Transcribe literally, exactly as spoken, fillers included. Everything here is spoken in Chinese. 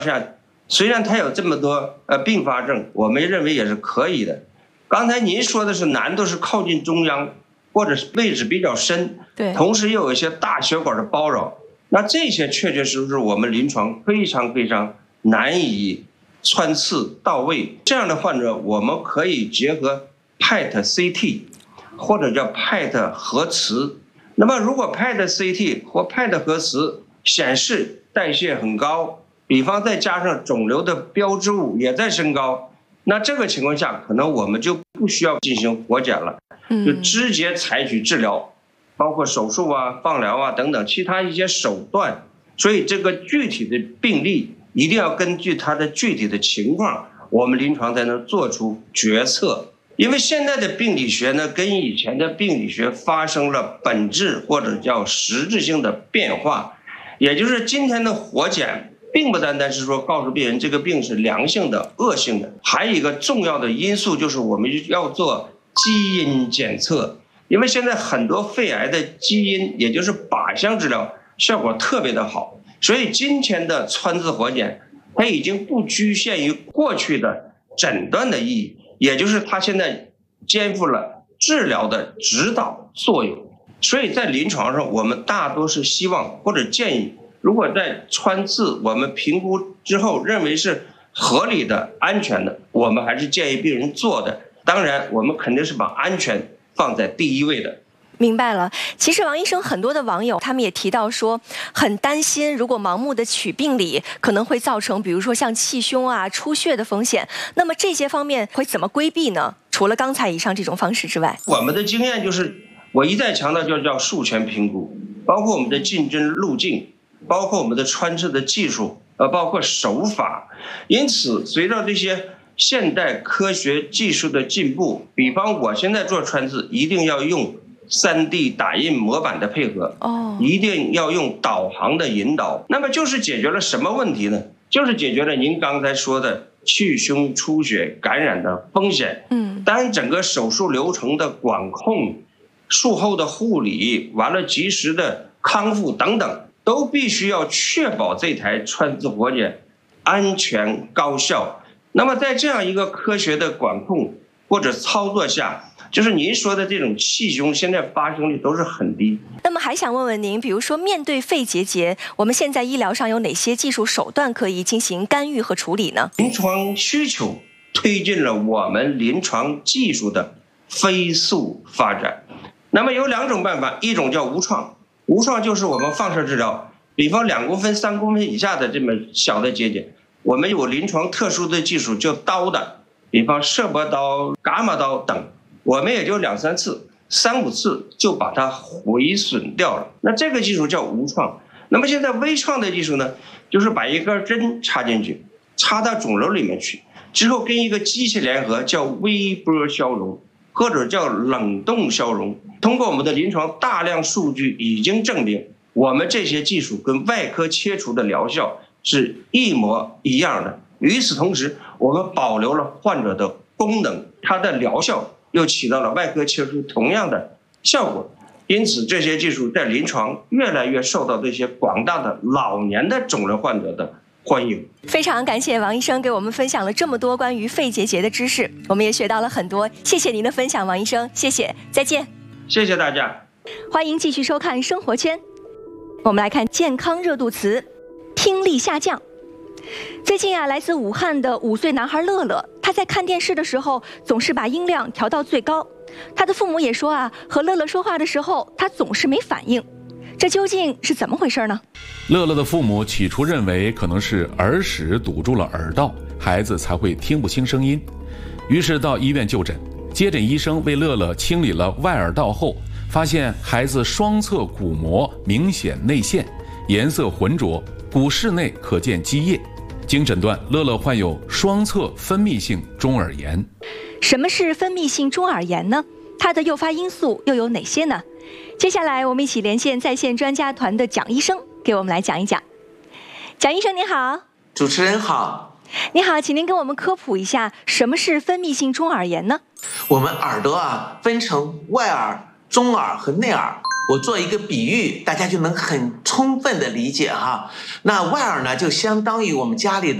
下，虽然它有这么多呃并发症，我们认为也是可以的。刚才您说的是难度是靠近中央，或者是位置比较深， 对， 同时又有一些大血管的包绕，那这些确确实实是我们临床非常非常难以穿刺到位。这样的患者，我们可以结合 P E T C T 或者叫 P E T 核磁。那么如果 P E T C T 或 P E T 核磁显示代谢很高，比方再加上肿瘤的标志物也在升高，那这个情况下可能我们就不需要进行活检了，就直接采取治疗，包括手术啊、放疗啊等等其他一些手段。所以这个具体的病例一定要根据它的具体的情况，我们临床才能做出决策。因为现在的病理学呢，跟以前的病理学发生了本质或者叫实质性的变化，也就是今天的活检并不单单是说告诉病人这个病是良性的、恶性的，还有一个重要的因素就是我们要做基因检测。因为现在很多肺癌的基因，也就是靶向治疗效果特别的好，所以今天的穿刺活检它已经不局限于过去的诊断的意义，也就是它现在肩负了治疗的指导作用。所以在临床上，我们大多是希望或者建议，如果在穿刺我们评估之后认为是合理的、安全的，我们还是建议病人做的。当然，我们肯定是把安全放在第一位的。 明白了。其实王医生，很多的网友他们也提到说，很担心如果盲目的取病理，可能会造成比如说像气胸啊、出血的风险。那么这些方面会怎么规避呢？除了刚才以上这种方式之外， 我们的经验就是，我一再强调就叫术前评估，包括我们的进针路径，包括我们的穿刺的技术，呃，包括手法。因此，随着这些现代科学技术的进步，比方我现在做穿刺，一定要用三 D 打印模板的配合，哦，一定要用导航的引导。那么就是解决了什么问题呢？就是解决了您刚才说的气胸、出血、感染的风险。嗯，当然整个手术流程的管控、术后的护理，完了及时的康复等等，都必须要确保这台穿刺活检安全高效。那么在这样一个科学的管控或者操作下，就是您说的这种气胸现在发生率都是很低。 那么还想问问您，比如说面对肺结节，我们现在医疗上有哪些技术手段可以进行干预和处理呢？ 临床需求推进了我们临床技术的飞速发展。那么有两种办法，一种叫无创，无创就是我们放射治疗，比方两公分、三公分以下的这么小的结节，我们有临床特殊的技术叫刀的，比方射波刀、伽马刀等，我们也就两三次、三五次就把它毁损掉了。那这个技术叫无创。那么现在微创的技术呢，就是把一根针插进去，插到肿瘤里面去，之后跟一个机器联合，叫微波消融，或者叫冷冻消融。通过我们的临床大量数据已经证明，我们这些技术跟外科切除的疗效是一模一样的。与此同时，我们保留了患者的功能，它的疗效又起到了外科切除同样的效果。因此这些技术在临床越来越受到这些广大的老年的肿瘤患者的欢迎。 非常感谢王医生给我们分享了这么多关于肺结节的知识，我们也学到了很多，谢谢您的分享，王医生，谢谢，再见。 谢谢大家。 欢迎继续收看生活圈。我们来看健康热度词，听力下降。最近啊，来自武汉的五岁男孩乐乐，他在看电视的时候总是把音量调到最高。他的父母也说啊，和乐乐说话的时候，他总是没反应。这究竟是怎么回事呢？ 乐乐的父母起初认为可能是耳屎堵住了耳道，孩子才会听不清声音，于是到医院就诊。接诊医生为乐乐清理了外耳道后，发现孩子双侧鼓膜明显内陷，颜色浑浊，鼓室内可见积液。经诊断，乐乐患有双侧分泌性中耳炎。 什么是分泌性中耳炎呢？它的诱发因素又有哪些呢？接下来我们一起连线在线专家团的蒋医生，给我们来讲一讲。蒋医生您好。 主持人好。 你好，请您给我们科普一下什么是分泌性中耳炎呢？ 我们耳朵啊分成外耳、中耳和内耳， 我做一个比喻，大家就能很充分的理解哈。那外耳呢，就相当于我们家里的